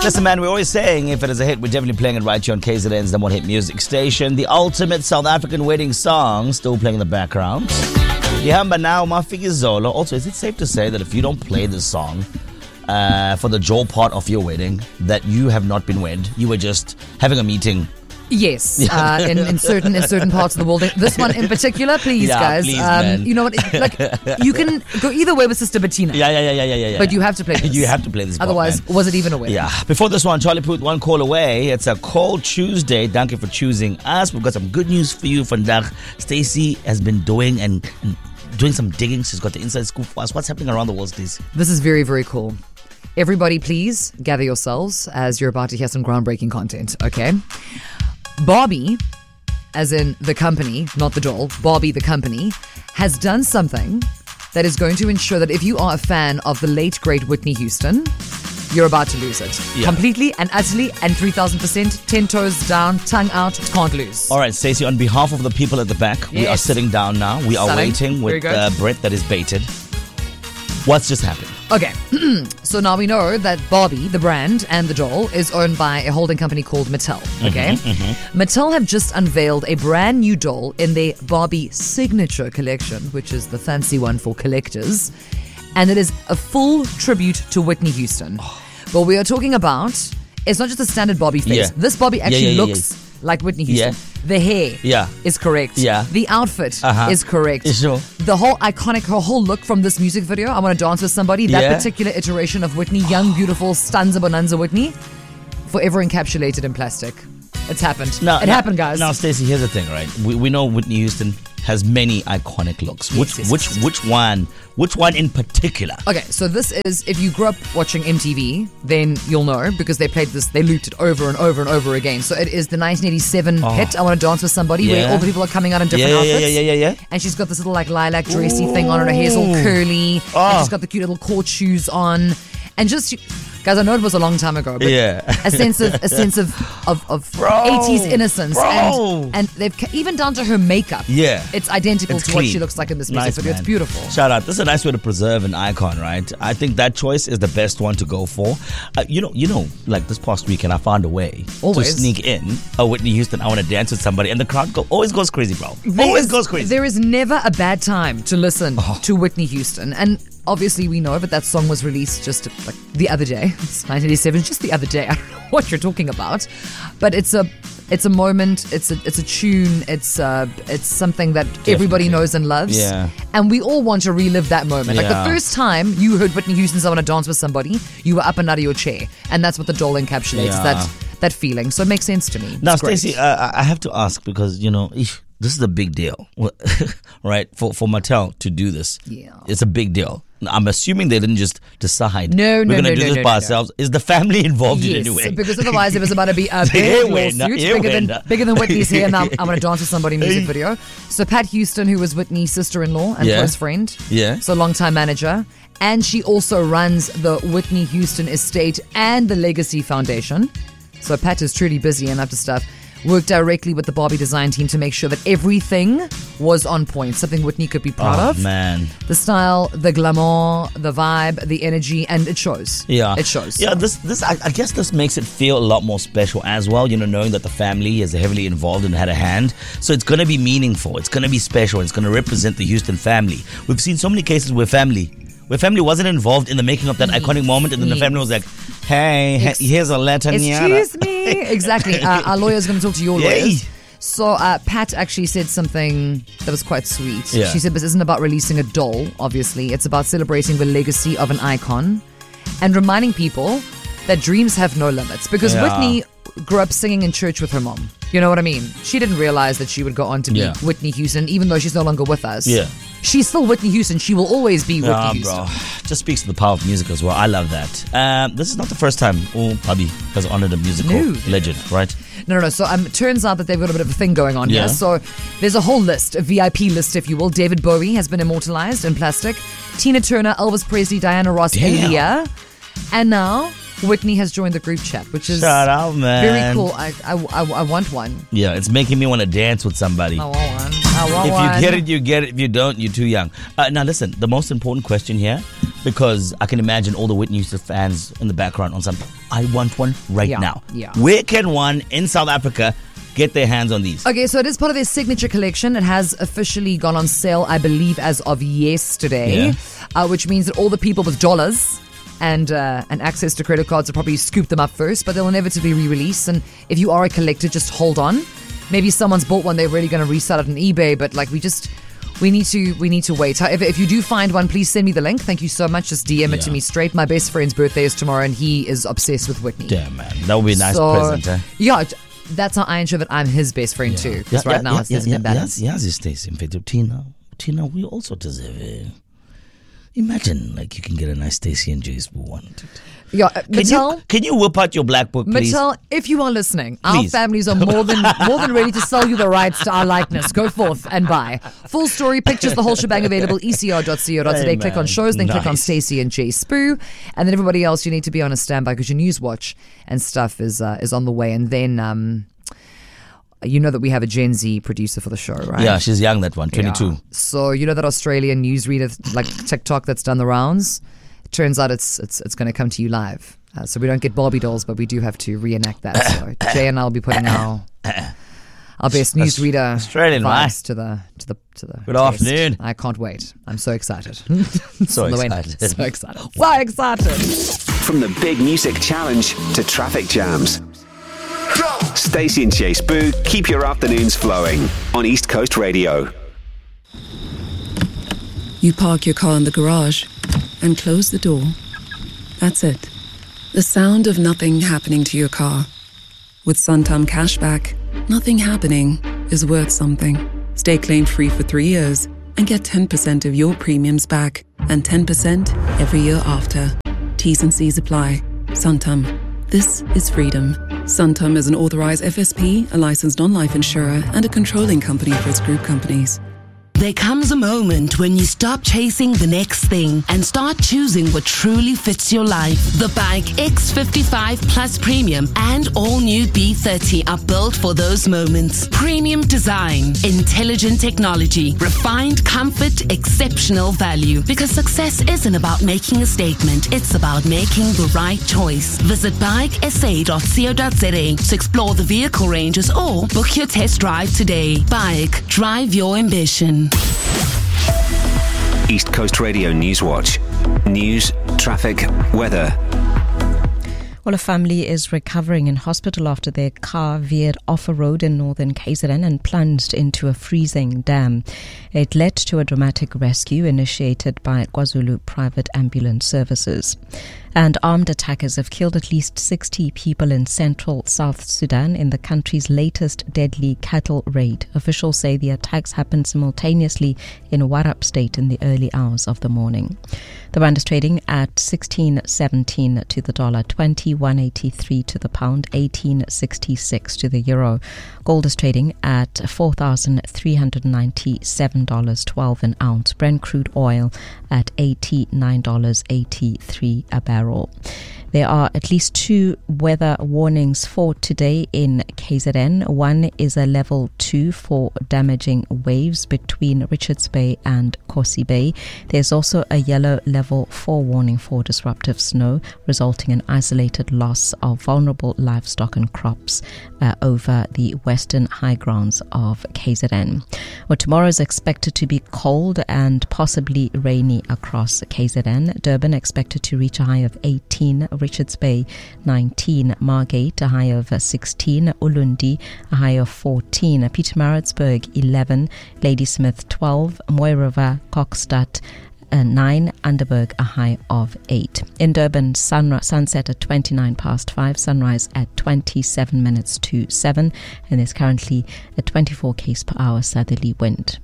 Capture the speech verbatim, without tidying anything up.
Listen, man, we're always saying if it is a hit, we're definitely playing it right here on K Z N's number one hit music station. The ultimate South African wedding song, still playing in the background. Yahamba now, Mafikizolo. Also, is it safe to say that if you don't play this song uh, for the jaw part of your wedding, that you have not been wed? You were just having a meeting. Yes, uh, in, in certain in certain parts of the world. This one in particular, please, yeah, guys. Please, um, man. You know what? It, like you can go either way with Sister Bettina. Yeah, yeah, yeah, yeah, yeah, yeah. But you have to play this. You have to play this. Otherwise, part, man. was it even a wedding? Yeah. Before this one, Charlie Puth, one call away. It's a call Tuesday. Thank you for choosing us. We've got some good news for you. Vandag, Stacey has been doing and, and doing some digging. She's got the inside scoop for us. What's happening around the world, Stacey? This is very, very cool. Everybody, please gather yourselves as you're about to hear some groundbreaking content. Okay. Barbie, as in the company, not the doll, Barbie the company, has done something that is going to ensure that if you are a fan of the late, great Whitney Houston, you're about to lose it. Yeah. Completely and utterly and three thousand percent, ten toes down, tongue out, can't lose. All right, Stacey, on behalf of the people at the back, yes. we are sitting down now. We are Stunning. waiting with uh, Brett that is baited. What's just happened? Okay, so now we know that Barbie, the brand, and the doll is owned by a holding company called Mattel, okay? Mm-hmm, mm-hmm. Mattel have just unveiled a brand new doll in their Barbie Signature collection, which is the fancy one for collectors, and it is a full tribute to Whitney Houston. Oh. But we are talking about, it's not just a standard Barbie face. Yeah. This Barbie actually yeah, yeah, yeah, looks yeah. like Whitney Houston. Yeah. The hair yeah. is correct. Yeah. The outfit uh-huh. is correct. Sure. The whole iconic, her whole look from this music video, I Want to Dance with Somebody, that yeah. particular iteration of Whitney, young, beautiful, stanza bonanza Whitney, forever encapsulated in plastic. It's happened. Now, it now, happened, guys. Now, Stacey, here's the thing, right? We, we know Whitney Houston has many iconic looks. Yes, Which yes, which yes. which one? Which one in particular? Okay, so this is, if you grew up watching M T V, then you'll know because they played this, they looped it over and over and over again. So it is the nineteen eighty-seven oh. hit, I Want to Dance with Somebody, yeah. where all the people are coming out in different yeah, outfits. Yeah, yeah, yeah, yeah, yeah. And she's got this little like lilac dressy thing on her, her hair's all curly, oh. and she's got the cute little court shoes on. And just... Guys, I know it was a long time ago, but yeah. a sense of a sense of of, of Bro, eighties innocence, bro. and and they've even down to her makeup. Yeah, it's identical it's to clean. what she looks like in this music nice, video. man. It's beautiful. Shout out! This is a nice way to preserve an icon, right? I think that choice is the best one to go for. Uh, you know, you know, like this past weekend, I found a way Always. to sneak in a Whitney Houston "I Want to Dance with Somebody," and the crowd go, always goes crazy, bro. There always is, goes crazy. There is never a bad time to listen oh. to Whitney Houston, and obviously we know that that song was released just like the other day. It's nineteen eighty-seven, just the other day. I don't know what you're talking about, but it's a it's a moment. It's a it's a tune. It's uh it's something that Definitely. everybody knows and loves. Yeah. And we all want to relive that moment. Like yeah. the first time you heard Whitney Houston's "I Want to Dance with Somebody," you were up and out of your chair, and that's what the doll encapsulates. Yeah. That that feeling. So it makes sense to me. Now, It's great. Stacey, uh, I have to ask because you know. If, This is a big deal, right? For for Mattel to do this, Yeah. it's a big deal. I'm assuming they didn't just decide. No, we're no, going to no, do no, this no, by no, ourselves. Is the family involved Yes, in any way? because otherwise it was about to be a big Here lawsuit, winner, here bigger than winner. bigger than Whitney's hair. Now I'm going to Dance with Somebody music video. So Pat Houston, who was Whitney's sister-in-law and Yeah. close friend, Yeah. so longtime manager, and she also runs the Whitney Houston Estate and the Legacy Foundation. So Pat is truly busy and up to stuff. Worked directly with the Barbie design team to make sure that everything was on point, something Whitney could be proud oh, of. man. The style, the glamour, the vibe, the energy, and it shows. Yeah. It shows. Yeah, this, this I, I guess this makes it feel a lot more special as well, you know, knowing that the family is heavily involved and had a hand. So it's going to be meaningful. It's going to be special. It's going to represent the Houston family. We've seen so many cases where family... Where family wasn't involved in the making of that Yes. iconic moment, and then the family was like, "Hey, Ex- he- here's a letter." Excuse me. Exactly. Uh, our lawyer's going to talk to your Yay. lawyers. So uh, Pat actually said something that was quite sweet. Yeah. She said this isn't about releasing a doll, obviously. It's about celebrating the legacy of an icon and reminding people that dreams have no limits. Because Yeah. Whitney grew up singing in church with her mom. You know what I mean? She didn't realize that she would go on to be Yeah. Whitney Houston, even though she's no longer with us. Yeah. She's still Whitney Houston. She will always be Whitney Ah, Houston. bro. Just speaks to the power of music as well. I love that. Um, this is not the first time Oh Pabi has honored a musical No. legend, right? No, no, no. So um, it turns out that they've got a bit of a thing going on Yeah. here. So there's a whole list, a V I P list, if you will. David Bowie has been immortalized in plastic. Tina Turner, Elvis Presley, Diana Ross, Damn. Aaliyah. And now Whitney has joined the group chat, which is Shout out, man. very cool. I, I, I, I want one. Yeah, it's making me want to dance with somebody. I want one. I I want If one. you get it, you get it. If you don't, you're too young. Uh, now, listen, the most important question here, because I can imagine all the Whitney Houston fans in the background on something. I want one right Yeah, now. yeah. Where can one in South Africa get their hands on these? Okay, so it is part of their signature collection. It has officially gone on sale, I believe, as of yesterday, Yeah. uh, which means that all the people with dollars and uh, and access to credit cards will probably scoop them up first, but they'll inevitably re-release. And if you are a collector, just hold on. Maybe someone's bought one, they're really going to resell it on eBay, but like we just... We need to we need to wait. However, if you do find one, please send me the link. Thank you so much. Just D M it Yeah. to me straight. My best friend's birthday is tomorrow, and he is obsessed with Whitney. Damn, man. That would be a nice So, present, eh? Yeah, that's how I ensure that I'm his best friend too. Because right now it's yeah, there's an yeah, imbalance. Yes, yes, Stacey. In fact, Tina, Tina, we also deserve it. Imagine, like, you can get a nice Stacey and Jay Spoo one. Yeah, uh, Can Mattel, you, can you whip out your black book, please? Mattel, if you are listening, our Please. families are more than more than ready to sell you the rights to our likeness. Go forth and buy. Full story, pictures, the whole shebang available, e c r dot co dot za. Hey, click man. on shows, then click on Nice. Stacey and Jay Spoo. And then everybody else, you need to be on a standby because your news watch and stuff is uh, is on the way. And then um, you know that we have a Gen Z producer for the show, right? Yeah, she's young, that one, twenty-two. Yeah. So you know that Australian newsreader like TikTok that's done the rounds? It turns out it's it's it's going to come to you live. Uh, so we don't get Barbie dolls, but we do have to reenact that. So Jay and I will be putting our our best newsreader Australian, vibes right? to the to the to the. Good test. afternoon. I can't wait. I'm so excited. So On the way now. excited. So excited. So excited. From the Big Music Challenge to traffic jams. Stacey and Jay Spoo keep your afternoons flowing on East Coast Radio. You park your car in the garage and close the door. That's it. The sound of nothing happening to your car. With Suntam Cashback, nothing happening is worth something. Stay claim free for three years and get ten percent of your premiums back and ten percent every year after. T's and C's apply. Suntam. This is freedom. Suntam is an authorized F S P, a licensed non-life insurer, and a controlling company for its group companies. There comes a moment when you stop chasing the next thing and start choosing what truly fits your life. The Bike X fifty-five Plus Premium and all new B thirty are built for those moments. Premium design, intelligent technology, refined comfort, exceptional value. Because success isn't about making a statement, it's about making the right choice. Visit bike s a dot co dot za to explore the vehicle ranges or book your test drive today. Bike, drive your ambition. East Coast Radio News Watch. News, traffic, weather. Well, a family is recovering in hospital after their car veered off a road in northern K Z N and plunged into a freezing dam. It led to a dramatic rescue initiated by KwaZulu Private Ambulance Services. And armed attackers have killed at least sixty people in central South Sudan in the country's latest deadly cattle raid. Officials say the attacks happened simultaneously in Warrap State in the early hours of the morning. The rand is trading at sixteen seventeen to the dollar, twenty-one eighty-three to the pound, eighteen sixty-six to the euro. Gold is trading at four thousand three hundred ninety-seven dollars twelve an ounce. Brent crude oil at eighty-nine dollars eighty-three a barrel. There are at least two weather warnings for today in K Z N. One is a level two for damaging waves between Richards Bay and Kosi Bay. There's also a yellow level four warning for disruptive snow, resulting in isolated loss of vulnerable livestock and crops uh, over the western high grounds of K Z N. Well, tomorrow is expected to be cold and possibly rainy across K Z N. Durban expected to reach a high of eighteen. Richards Bay nineteen, Margate a high of sixteen, Ulundi a high of fourteen, Pietermaritzburg eleven, Ladysmith twelve, Mooi River, Kokstad uh, nine, Underberg a high of eight. In Durban, sun, sunset at twenty-nine past five, sunrise at twenty-seven minutes to seven, and there's currently a twenty-four k's per hour southerly wind.